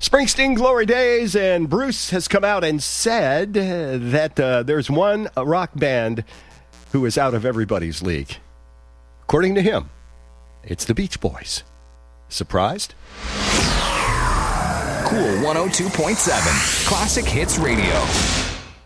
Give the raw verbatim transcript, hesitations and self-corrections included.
Springsteen Glory Days, and Bruce has come out and said that uh, there's one rock band who is out of everybody's league. According to him, it's the Beach Boys. Surprised? Cool one oh two point seven, Classic Hits Radio.